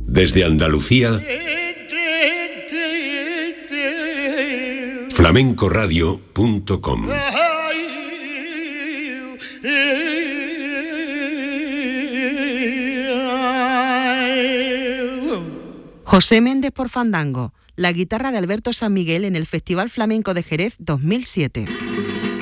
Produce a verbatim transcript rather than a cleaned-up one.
Desde Andalucía, flamencoradio punto com. José Méndez por Fandango, la guitarra de Alberto San Miguel en el Festival Flamenco de Jerez dos mil siete.